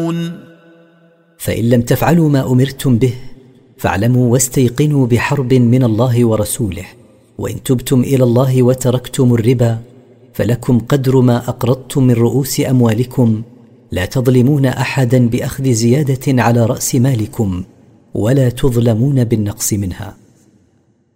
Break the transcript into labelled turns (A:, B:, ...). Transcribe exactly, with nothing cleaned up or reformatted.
A: تفعلون
B: فإن لم تفعلوا ما أمرتم به فاعلموا واستيقنوا بحرب من الله ورسوله، وإن تبتم إلى الله وتركتم الربا فلكم قدر ما أقرضتم من رؤوس أموالكم، لا تظلمون أحدا بأخذ زيادة على رأس مالكم ولا تظلمون بالنقص منها.